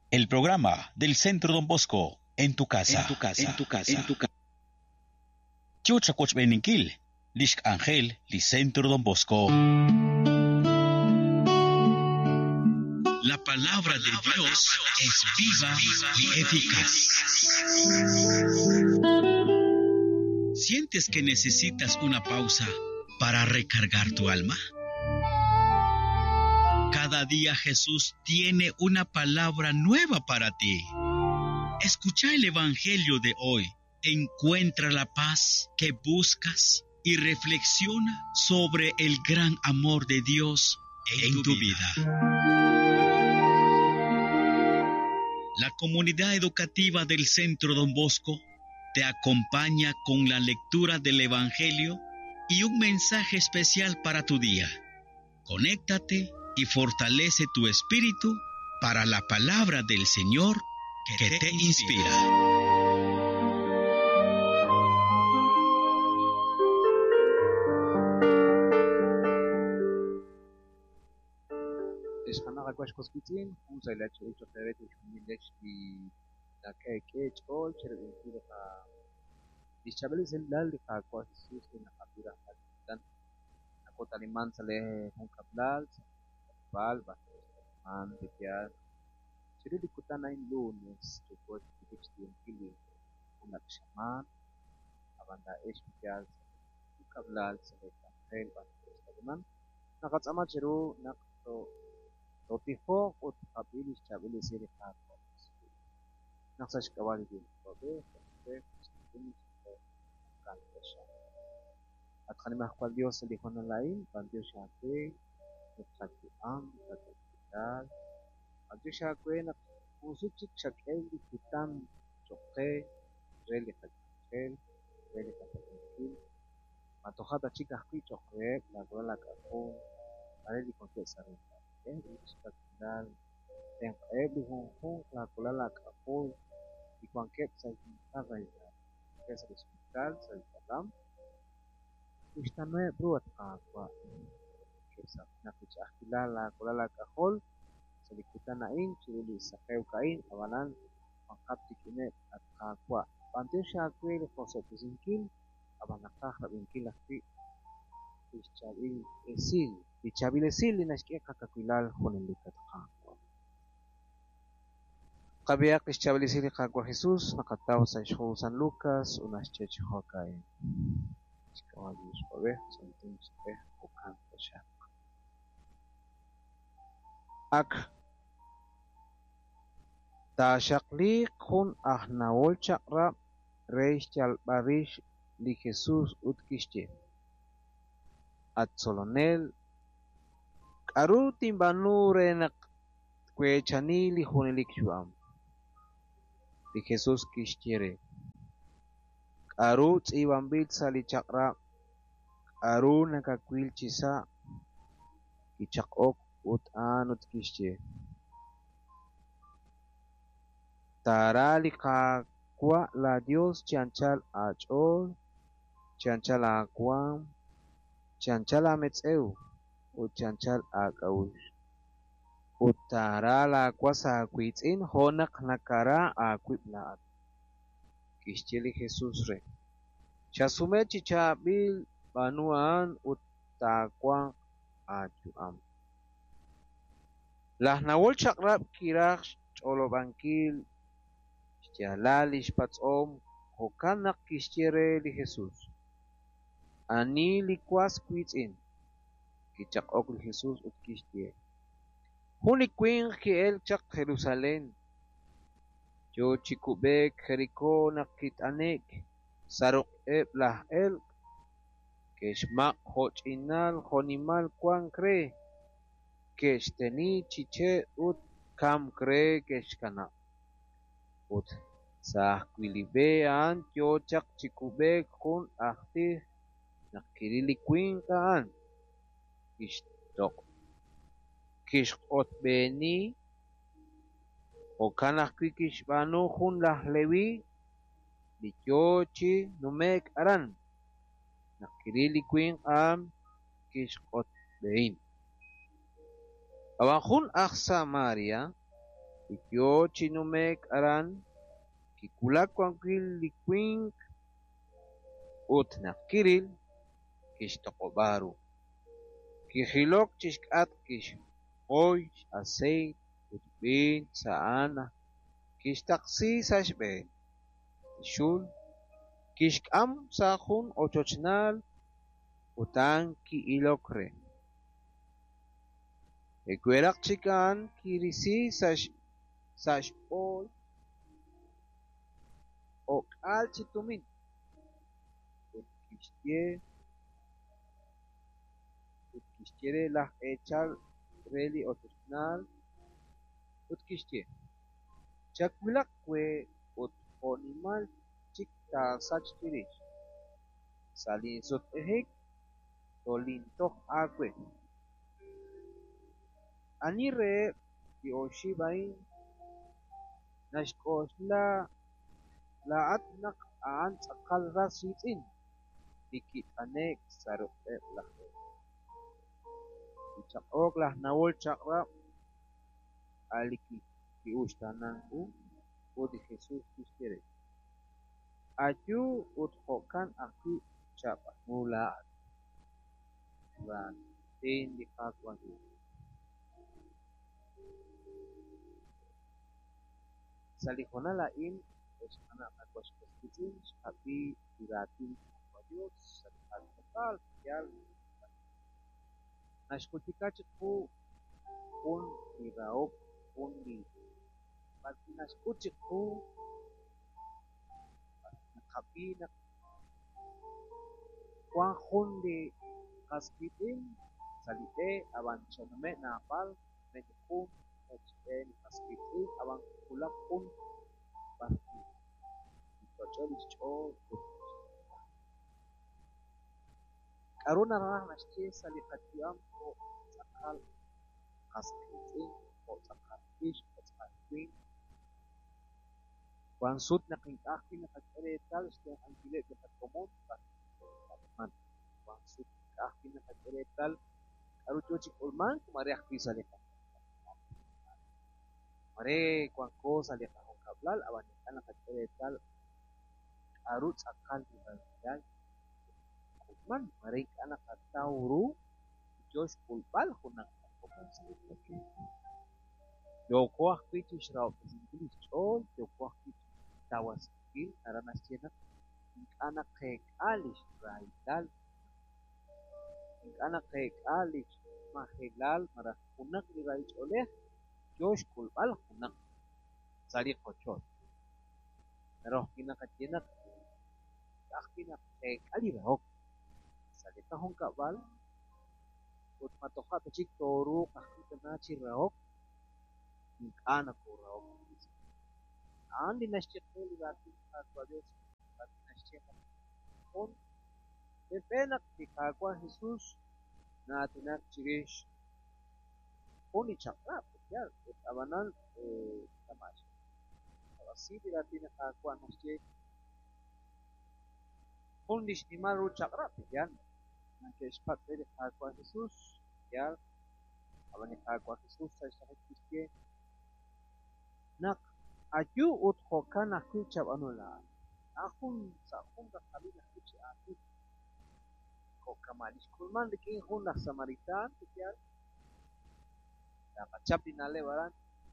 El programa del Centro Don Bosco en tu casa. Chucha Coach Beninkil, Lishk Ángel, Li Centro Don Bosco. La palabra de Dios es viva y eficaz. ¿Sientes que necesitas una pausa para recargar tu alma? Cada día Jesús tiene una palabra nueva para ti. Escucha el Evangelio de hoy. Encuentra la paz que buscas y reflexiona sobre el gran amor de Dios en tu vida. La comunidad educativa del Centro Don Bosco te acompaña con la lectura del Evangelio y un mensaje especial para tu día. Conéctate y fortalece tu espíritu para la palabra del Señor que te inspira. Kabiak istablisili kagwa Jesus nakatawa sa San Lucas unas chechihokai. Chikawagis pabe something sabe bukan pesha. Ak tashakli kun ahnawol chakra reish barish li Jesus utkishche. At solonel arutin banure nak kwechani li hunilik shuam. Di Jesus kishkire. Aru tsiwambit sali chakra. Aru nakakwil chisa. Kichakok ut anut kishche. Tarali kakwa la Dios chanchal achol. Chanchal akwam. Chanchal ametzeu. Ut chanchal akawush. Utarala kwasa kwitin honak nakara akwiblaat. Kishchili Jesus re. Chasume chichabil banuan utakwa ajuam. Lahnawol chakrab kirak cholobankil. Jalalish patsom hokanak kishchere li Jesus. Ani likwas kwitin. Kichakok li Jesus ut kishchere. Hunikwing kiel chak Jerusalem. Jo chikubek Jericho nakitanek. Saruk lah el. Keshmak hoch inal honimal kwang kre. Keshteni chiche ut kam kre keshkana. Ut sah kwilibe an jo chak chikubek hun ahti nakirilikwing kaan. Kishtok. Kishot beni o kanak kikish banu hun lah lewi dichochi numek aran nakirili queen am kishot bein awan hun aksa Maria Ikyo chinumek aran, kikulak kwankil likwink, ut nakiril, kishtokobaru. Kijilok chishkat kish, oy, aceit, utbin, saana, kishtaksi sashbe, shul, kishkam sahun ochochnal, utan ki ilokre. Ekuerak chikan kirisi sash oy, ok al chitumin, utkishtiere las echar reli ochochnal, utkishtiere. Chakulak kwe ut onimal chikta sach tirish. Salin sot ehek, tolintoh akwe. Anire di oshibain nashkosh la atnak aan sakal rasitin. Dikit anek saruk lah. Chakok lah nawol chakra aliki ki ustanan u di Jesus kistere. Aju ut hokan aku chapa mula dan tin di kakwan. Salihona lain es anak nakos kecil tapi diratin Dios salihan total yal nashkutika chiku un iraok un di pati nashkuchiku nakapi na kuan hun di kaskitin salite aban chonme napal mejukun HN kaskitin aban kulakun pasti Chocho Karuna rah nashke salikatiam o sakal kaskitin o sakal fish o sakal queen Wansut na kintaki na kagretal siya ang pilit na kagkomon man wansut kaki na kagretal aru chochik ulman kumariak bisa lekan mare kuangko salikan kablal awan na kagretal aru sakal di bagian man mare anak katauru Josh pulpal kunang komon salikan Yoko akiti shrau English all yoko akiti tawas skill karena sienak anak kek alish raidal anak kek alish mahilal marah kunak di raid oleh Josh kulbal kunak sali kochot roh kina kajenak akina kek ali roh sali tahong kabal ut matoha pecik toru kaki kena cirahok anak kurau andi nashchek li rati atwades rati nashchek on pepenak di kagwa Jesus na tinak chirish oni chakra ya abanan tamash awasi di rati na kagwa nashchek on dish imaru chakra yan na kespat di kagwa Jesus ya abani kagwa Jesus sa sakit kiske nak aju ut hokan aku cap anula akun sakun ka kali nak uci aku ko kamalis kulman diking hun nak samaritan tiar dapat cap dinale waran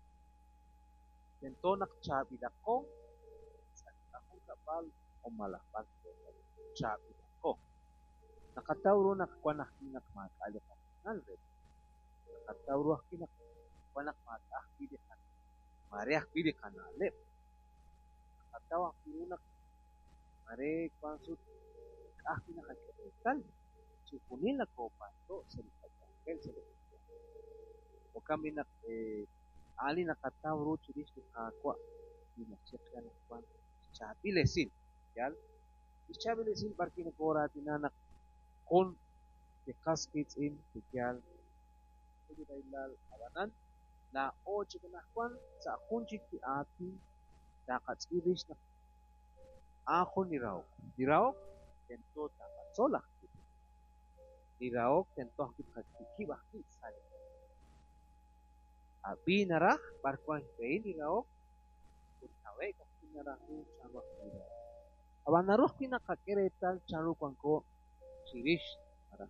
tento nak cap idako aku kapal omalah pan cap idako nakatauro nak kuanak nak makali kanal re nakatauro kinak kuanak mata kidi Mariah pide kanale atawa kirunak mare pansut kina kaketal sukunin na ko pato sa kel sa o kami na ali na katawro chudis na kwa ina chekya na kwan chabilesin yal chabilesin parki na kora tinanak kon the caskets in tikyal hindi ilal awanan na o chikinakwan sa akunchik ti ati dakat irish na ako ni Raok. Di Raok, tento dapat solak. Di Raok, tento hakit kagkikibak ki sali. Abinaraj, barco en Irao, Utawe, Kapinaraj, Chama Kira. Abanaroj Pina Kakeretal, Charu Kwanko, Chirish, para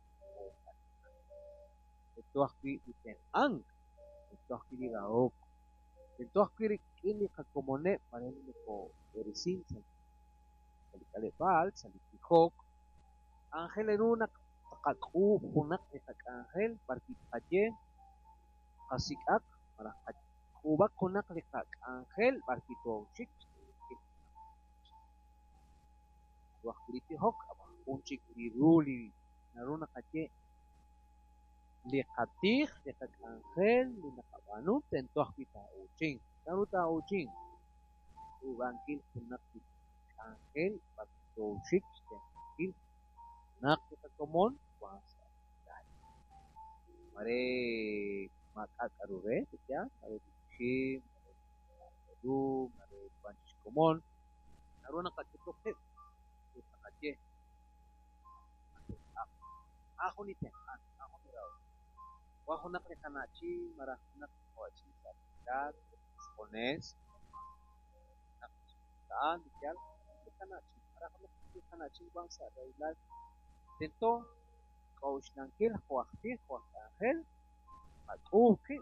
Etuaki Iten Ang, Etuaki Irao, Etuaki Kini Kakomone, Parenko, Erisin, Salicalebal, Salicihok, Ángel Eruna, Kaku, Hunak, Ángel, Partitaye, Kasikak, para Kuba Kunak, Ángel, Partito Chik, Wakuriti Hok, Unchik Ruli, Naruna Kaye, Lekatir, Lekak Ángel, Linakabanu, Tentoakita Uchin, Naruta Uchin, Ubankil Kunak, Ángel, Partito Chik, Tenkil, Nakita Komon, Wasa. Mare Makakarure, ya, Mare Chim, Mare Mare Panchis Komon, Naruna Katuke, Kaye, Ajo ni Tenkan, Ajo ni Rao. Wahunak ni Kanachi, Marahunak Kochi, Sabitat, Pones, Nakutan, Dikyal, Kanachi, Marahunak Kanachi, Bangsa, Railal, Tento, Kaush Nankil, Huakti, Huakangel, Atuki,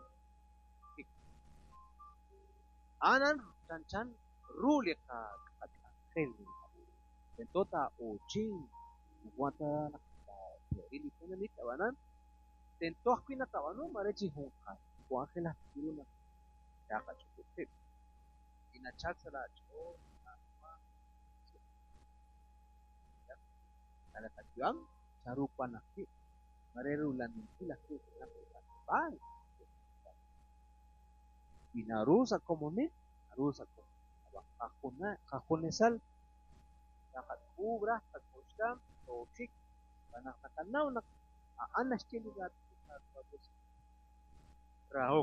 Anan, Chanchan, Rulika, Angel, Tentota, Uchin, Guata, Ili Penanit, Abanan, Tentos Pinacabano, Marechi Hunka, Guangela, Piruna, Yaka Chukutik, Inachatara, Alakatuan, Charupan aquí, Marerulan, la Bye. Binarusa Comune, Narusa Comune, Cajonesal, Nakatubra, Kakosham, Tochik, Panakanauna, Anas Chiligat, Rao,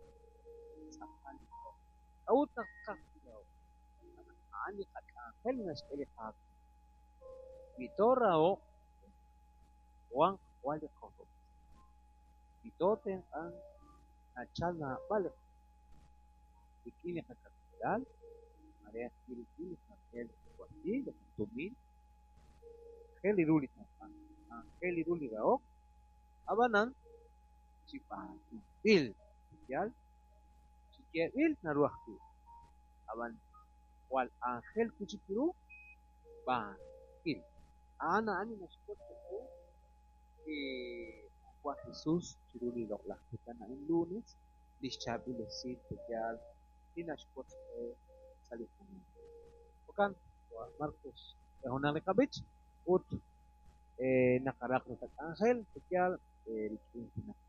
Auta Kakio, Ani Helnas Elefak, Vitorrao, Juan Wale Cojo, Vitoten and Achalna Vale, Bikini Capital, María Filipina, el Guatillo, Tumil, Heliruli, Heliruli Rao, Abanan, Chipa, Il, Yal, Chiquil, Naruaki, Aban, Wal Angel Cuchipiru, Ban, Il, Ana Animas Cocho, Juan Jesús, Chiruli, la Gitana en lunes, Dischabil, Sid, Yal, Tinash Cocho, Salifuna. Okan, Marcos, es una recabich, Ut, Nakarak, Angel, Yal, el